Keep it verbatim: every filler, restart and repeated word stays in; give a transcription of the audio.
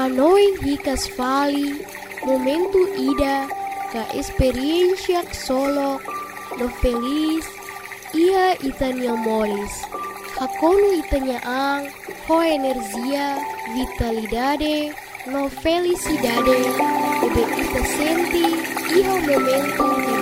Hanoi hikas fali, momento ida, ka experiência solo, no feliz, ia itanya molis. Hakono itanya ang, ho energia, vitalidade, no felicidade, ebe ita senti, iha momento